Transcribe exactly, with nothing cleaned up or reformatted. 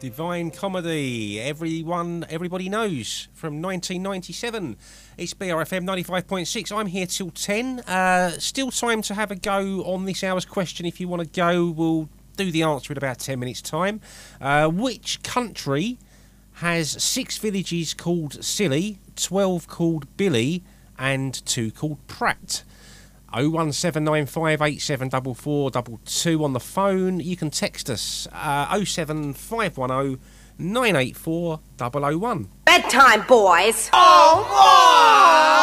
Divine Comedy. Everyone, everybody knows from nineteen ninety-seven. It's B R F M ninety-five point six. I'm here till ten. Uh, still time to have a go on this hour's question. If you want to go, we'll do the answer in about ten minutes' time. Uh, which country has six villages called Silly, twelve called Billy, and two called Pratt? oh one seven nine five eight seven four four two two on the phone. You can text us uh, oh seven five one oh nine eight four oh oh one. Bedtime, boys! Oh, boy!